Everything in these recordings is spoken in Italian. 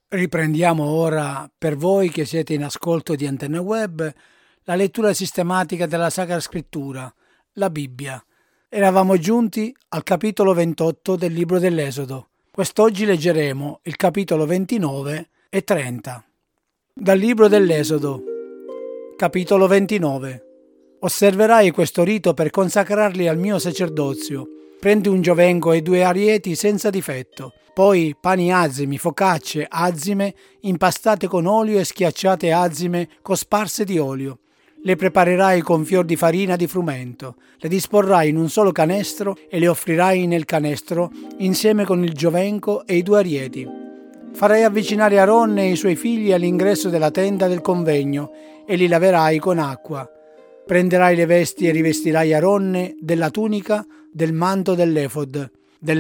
Riprendiamo ora, per voi che siete in ascolto di Antenne Web, la lettura sistematica della Sacra Scrittura, la Bibbia. Eravamo giunti al capitolo 28 del libro dell'Esodo. Quest'oggi leggeremo il capitolo 29 e 30. Dal libro dell'Esodo, capitolo 29. Osserverai questo rito per consacrarli al mio sacerdozio. Prendi un giovenco e 2 arieti senza difetto, poi pani azimi, focacce, azime, impastate con olio e schiacciate azime cosparse di olio. Le preparerai con fior di farina di frumento, le disporrai in un solo canestro e le offrirai nel canestro insieme con il giovenco e i 2 arieti. Farai avvicinare Aronne e i suoi figli all'ingresso della tenda del convegno e li laverai con acqua. Prenderai le vesti e rivestirai Aronne della tunica, del manto dell'efod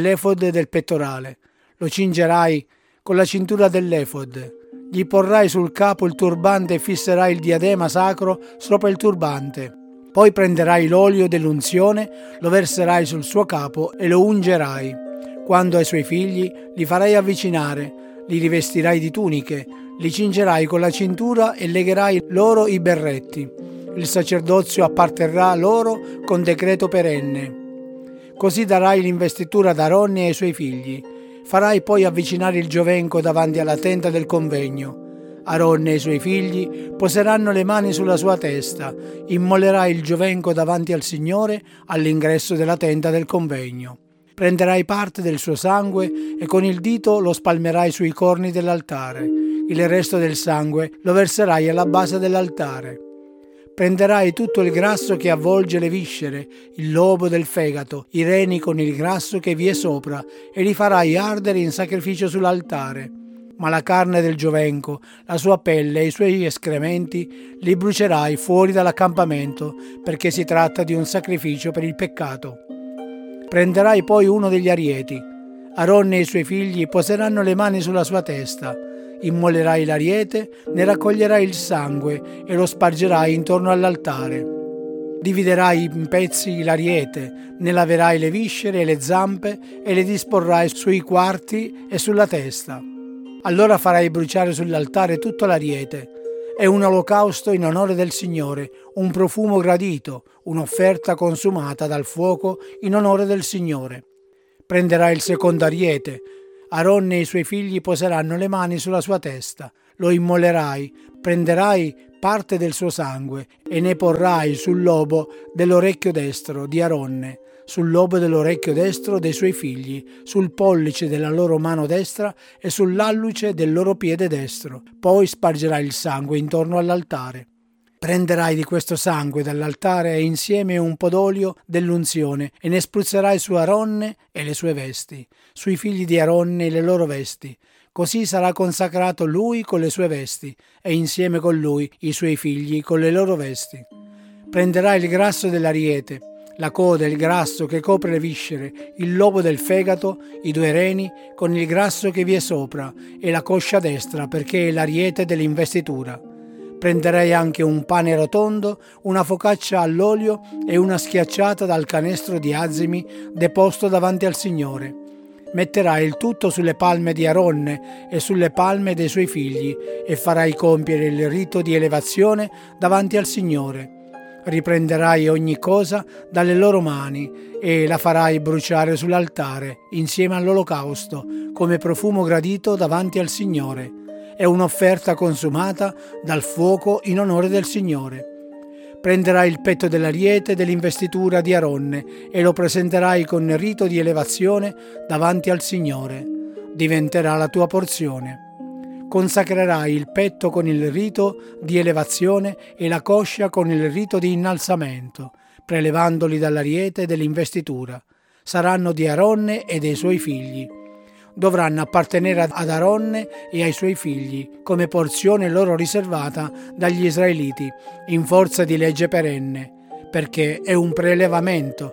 e del pettorale. Lo cingerai con la cintura dell'efod. Gli porrai sul capo il turbante e fisserai il diadema sacro sopra il turbante. Poi prenderai l'olio dell'unzione, lo verserai sul suo capo e lo ungerai. Quando ai suoi figli li farai avvicinare, li rivestirai di tuniche, li cingerai con la cintura e legherai loro i berretti. Il sacerdozio apparterrà loro con decreto perenne. Così darai l'investitura ad Aronne e ai suoi figli. Farai poi avvicinare il giovenco davanti alla tenda del convegno. Aronne e i suoi figli poseranno le mani sulla sua testa. Immolerai il giovenco davanti al Signore all'ingresso della tenda del convegno. Prenderai parte del suo sangue e con il dito lo spalmerai sui corni dell'altare. Il resto del sangue lo verserai alla base dell'altare. Prenderai tutto il grasso che avvolge le viscere, il lobo del fegato, i reni con il grasso che vi è sopra, e li farai ardere in sacrificio sull'altare. Ma la carne del giovenco, la sua pelle e i suoi escrementi li brucerai fuori dall'accampamento, perché si tratta di un sacrificio per il peccato. Prenderai poi uno degli arieti. Aronne e i suoi figli poseranno le mani sulla sua testa. Immolerai l'ariete, ne raccoglierai il sangue e lo spargerai intorno all'altare. Dividerai in pezzi l'ariete, ne laverai le viscere e le zampe e le disporrai sui quarti e sulla testa. Allora farai bruciare sull'altare tutto l'ariete. È un olocausto in onore del Signore, un profumo gradito, un'offerta consumata dal fuoco in onore del Signore. Prenderai il secondo ariete. Aronne e i suoi figli poseranno le mani sulla sua testa, lo immolerai, prenderai parte del suo sangue e ne porrai sul lobo dell'orecchio destro di Aronne, sul lobo dell'orecchio destro dei suoi figli, sul pollice della loro mano destra e sull'alluce del loro piede destro. Poi spargerai il sangue intorno all'altare. Prenderai di questo sangue dall'altare e insieme un po' d'olio dell'unzione e ne spruzzerai su Aronne e le sue vesti, sui figli di Aronne e le loro vesti. Così sarà consacrato lui con le sue vesti e insieme con lui i suoi figli con le loro vesti. Prenderai il grasso dell'ariete, la coda e il grasso che copre le viscere, il lobo del fegato, i 2 reni con il grasso che vi è sopra e la coscia destra perché è l'ariete dell'investitura. Prenderai anche un pane rotondo, una focaccia all'olio e una schiacciata dal canestro di azimi deposto davanti al Signore. Metterai il tutto sulle palme di Aronne e sulle palme dei suoi figli e farai compiere il rito di elevazione davanti al Signore. Riprenderai ogni cosa dalle loro mani e la farai bruciare sull'altare insieme all'olocausto come profumo gradito davanti al Signore. È un'offerta consumata dal fuoco in onore del Signore. Prenderai il petto dell'ariete dell'investitura di Aronne e lo presenterai con rito di elevazione davanti al Signore. Diventerà la tua porzione. Consacrerai il petto con il rito di elevazione e la coscia con il rito di innalzamento, prelevandoli dall'ariete dell'investitura. Saranno di Aronne e dei suoi figli. Dovranno appartenere ad Aronne e ai suoi figli, come porzione loro riservata dagli israeliti, in forza di legge perenne, perché è un prelevamento,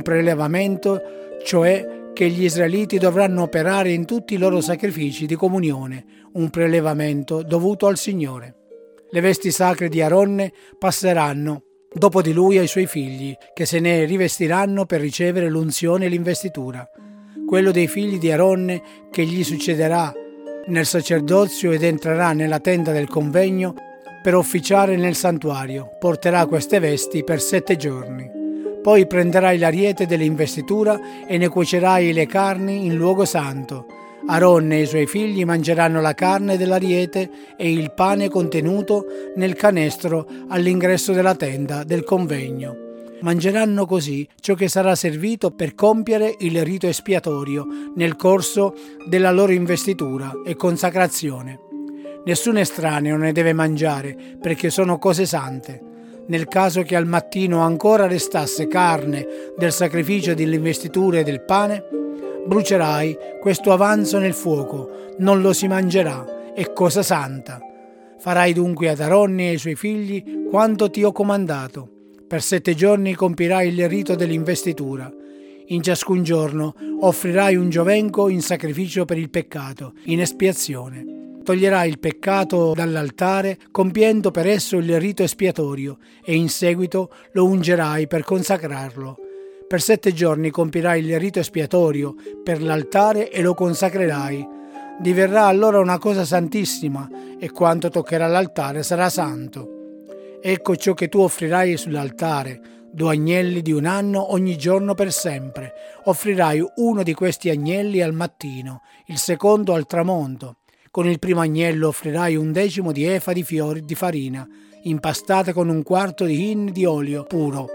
cioè che gli israeliti dovranno operare in tutti i loro sacrifici di comunione, un prelevamento dovuto al Signore. Le vesti sacre di Aronne passeranno dopo di lui ai suoi figli, che se ne rivestiranno per ricevere l'unzione e l'investitura. Quello dei figli di Aronne che gli succederà nel sacerdozio ed entrerà nella tenda del convegno per officiare nel santuario. Porterà queste vesti per 7 giorni. Poi prenderai l'ariete dell'investitura e ne cuocerai le carni in luogo santo. Aronne e i suoi figli mangeranno la carne dell'ariete e il pane contenuto nel canestro all'ingresso della tenda del convegno. Mangeranno così ciò che sarà servito per compiere il rito espiatorio nel corso della loro investitura e consacrazione. Nessun estraneo ne deve mangiare, perché sono cose sante. Nel caso che al mattino ancora restasse carne del sacrificio dell'investitura e del pane, brucerai questo avanzo nel fuoco, non lo si mangerà, è cosa santa. Farai dunque ad Aronne e ai suoi figli quanto ti ho comandato. Per 7 giorni compirai il rito dell'investitura. In ciascun giorno offrirai un giovenco in sacrificio per il peccato, in espiazione. Toglierai il peccato dall'altare compiendo per esso il rito espiatorio e in seguito lo ungerai per consacrarlo. Per 7 giorni compirai il rito espiatorio per l'altare e lo consacrerai. Diverrà allora una cosa santissima e quanto toccherà l'altare sarà santo. Ecco ciò che tu offrirai sull'altare: 2 agnelli di 1 anno ogni giorno per sempre. Offrirai uno di questi agnelli al mattino, il secondo al tramonto. Con il primo agnello offrirai 1/10 di efa di fiori di farina, impastata con 1/4 di hin di olio puro,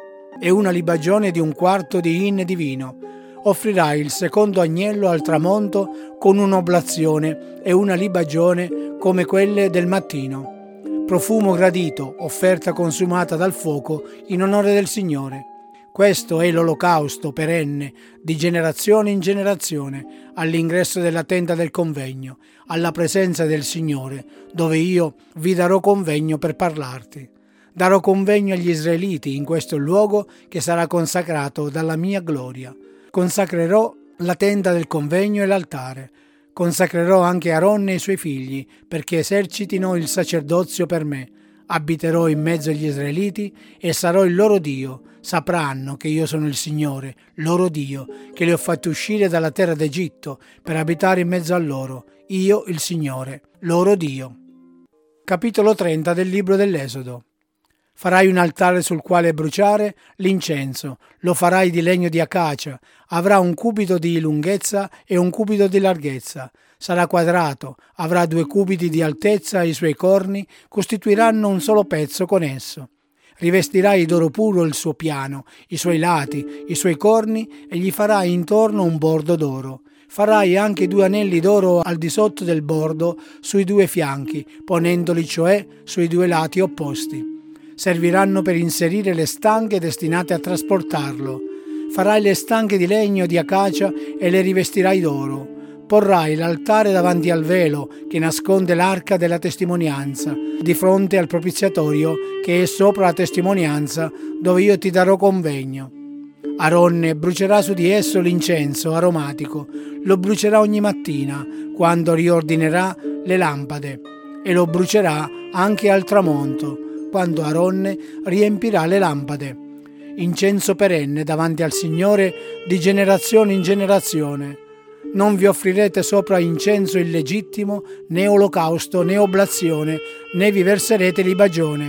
e una libagione di 1/4 di hin di vino. Offrirai il secondo agnello al tramonto con un'oblazione e una libagione come quelle del mattino. Profumo gradito, offerta consumata dal fuoco in onore del Signore. Questo è l'olocausto perenne di generazione in generazione all'ingresso della tenda del convegno, alla presenza del Signore, dove io vi darò convegno per parlarti. Darò convegno agli israeliti in questo luogo che sarà consacrato dalla mia gloria. Consacrerò la tenda del convegno e l'altare. Consacrerò anche Aronne e i suoi figli, perché esercitino il sacerdozio per me. Abiterò in mezzo agli israeliti e sarò il loro Dio. Sapranno che io sono il Signore, loro Dio, che li ho fatti uscire dalla terra d'Egitto per abitare in mezzo a loro. Io, il Signore, loro Dio. Capitolo 30 del libro dell'Esodo. Farai un altare sul quale bruciare l'incenso, lo farai di legno di acacia, avrà 1 cubito di lunghezza e 1 cubito di larghezza, sarà quadrato, avrà 2 cubiti di altezza e i suoi corni costituiranno un solo pezzo con esso. Rivestirai d'oro puro il suo piano, i suoi lati, i suoi corni e gli farai intorno un bordo d'oro. Farai anche 2 anelli d'oro al di sotto del bordo sui 2 fianchi, ponendoli cioè sui 2 lati opposti. Serviranno per inserire le stanche destinate a trasportarlo. Farai le stanche di legno di acacia e le rivestirai d'oro. Porrai l'altare davanti al velo che nasconde l'arca della testimonianza, di fronte al propiziatorio che è sopra la testimonianza, dove io ti darò convegno. Aronne brucerà su di esso l'incenso aromatico, lo brucerà ogni mattina, quando riordinerà le lampade, e lo brucerà anche al tramonto, quando Aronne riempirà le lampade. Incenso perenne davanti al Signore di generazione in generazione. Non vi offrirete sopra incenso illegittimo, né olocausto, né oblazione, né vi verserete libagione.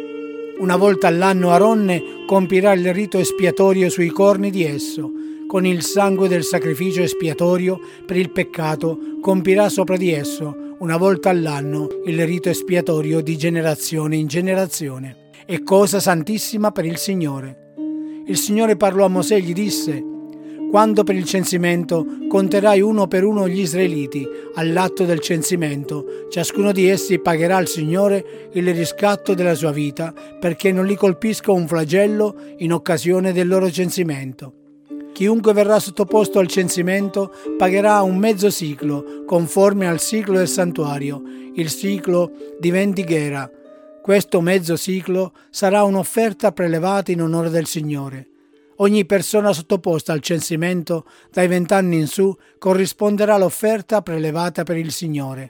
Una volta all'anno Aronne compirà il rito espiatorio sui corni di esso. Con il sangue del sacrificio espiatorio per il peccato compirà sopra di esso, una volta all'anno, il rito espiatorio di generazione in generazione. È cosa santissima per il Signore. Il Signore parlò a Mosè e gli disse: quando per il censimento conterai uno per uno gli israeliti, all'atto del censimento, ciascuno di essi pagherà al Signore il riscatto della sua vita, perché non li colpisca un flagello in occasione del loro censimento. Chiunque verrà sottoposto al censimento pagherà 1 mezzo siclo, conforme al siclo del santuario, il siclo di 20 ghera. Questo mezzo siclo sarà un'offerta prelevata in onore del Signore. Ogni persona sottoposta al censimento dai 20 anni in su corrisponderà all'offerta prelevata per il Signore.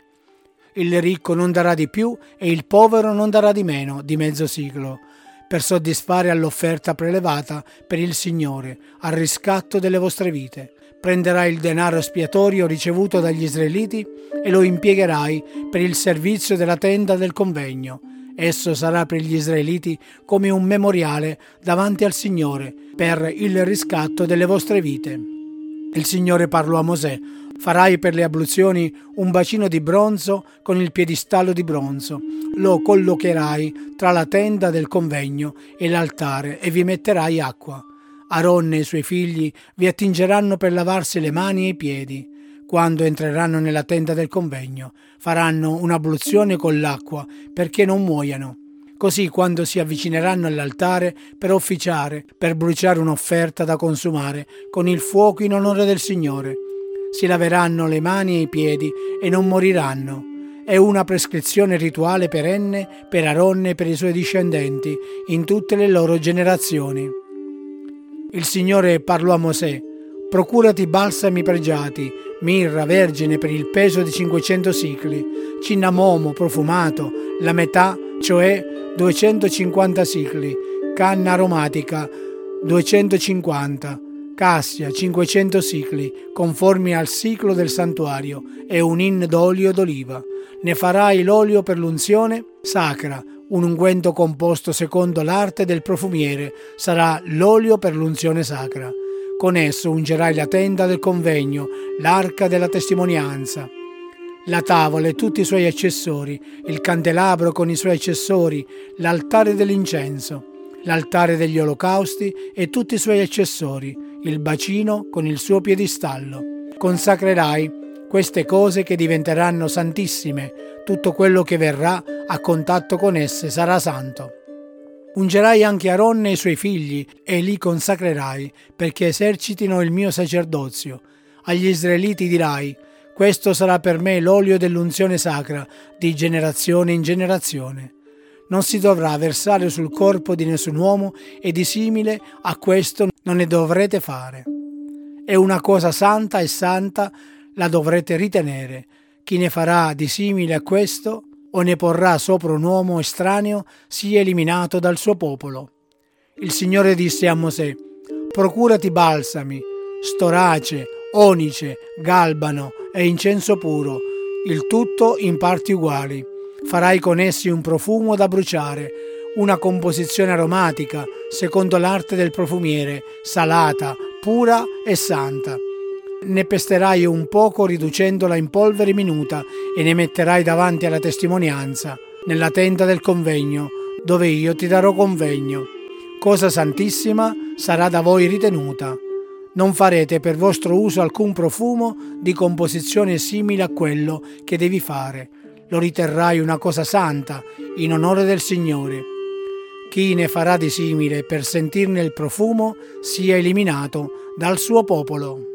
Il ricco non darà di più e il povero non darà di meno di mezzo siclo, per soddisfare all'offerta prelevata per il Signore, al riscatto delle vostre vite. Prenderai il denaro espiatorio ricevuto dagli israeliti e lo impiegherai per il servizio della tenda del convegno. Esso sarà per gli israeliti come un memoriale davanti al Signore per il riscatto delle vostre vite. Il Signore parlò a Mosè: farai per le abluzioni un bacino di bronzo con il piedistallo di bronzo. Lo collocherai tra la tenda del convegno e l'altare e vi metterai acqua. Aaronne e i suoi figli vi attingeranno per lavarsi le mani e i piedi. Quando entreranno nella tenda del convegno, faranno un'abluzione con l'acqua perché non muoiano. Così, quando si avvicineranno all'altare per officiare, per bruciare un'offerta da consumare con il fuoco in onore del Signore, si laveranno le mani e i piedi e non moriranno. È una prescrizione rituale perenne per Aaronne e per i suoi discendenti in tutte le loro generazioni. Il Signore parlò a Mosè: procurati balsami pregiati, mirra vergine per il peso di 500 sicli, cinnamomo profumato, la metà, cioè 250 sicli, canna aromatica 250, cassia 500 sicli, conformi al siclo del santuario, e un hin d'olio d'oliva. Ne farai l'olio per l'unzione sacra. Un unguento composto secondo l'arte del profumiere sarà l'olio per l'unzione sacra. Con esso ungerai la tenda del convegno, l'arca della testimonianza, la tavola e tutti i suoi accessori, il candelabro con i suoi accessori, l'altare dell'incenso, l'altare degli olocausti e tutti i suoi accessori, il bacino con il suo piedistallo. Consacrerai queste cose che diventeranno santissime. Tutto quello che verrà a contatto con esse sarà santo. Ungerai anche Aaronne e i suoi figli e li consacrerai perché esercitino il mio sacerdozio. Agli israeliti dirai: questo sarà per me l'olio dell'unzione sacra di generazione in generazione. Non si dovrà versare sul corpo di nessun uomo e di simile a questo non ne dovrete fare. È una cosa santa e santa, la dovrete ritenere. Chi ne farà di simile a questo o ne porrà sopra un uomo estraneo sia eliminato dal suo popolo. Il Signore disse a Mosè: procurati balsami, storace, onice, galbano e incenso puro, il tutto in parti uguali. Farai con essi un profumo da bruciare, una composizione aromatica secondo l'arte del profumiere, salata, pura e santa. Ne pesterai un poco riducendola in polvere minuta e ne metterai davanti alla testimonianza, nella tenda del convegno, dove io ti darò convegno. Cosa santissima sarà da voi ritenuta. Non farete per vostro uso alcun profumo di composizione simile a quello che devi fare. Lo riterrai una cosa santa, in onore del Signore. Chi ne farà di simile per sentirne il profumo sia eliminato dal suo popolo.